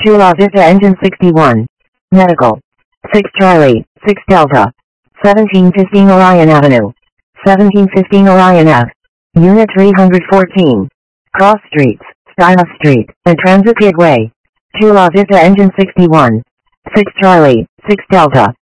Chula Vista Engine 61. Medical. 6 Charlie, 6 Delta. 1715 Orion Avenue. 1715 Orion Ave. Unit 314. Cross Streets, Style Street, and Transit Gateway. Chula Vista Engine 61. 6 Charlie, 6 Delta.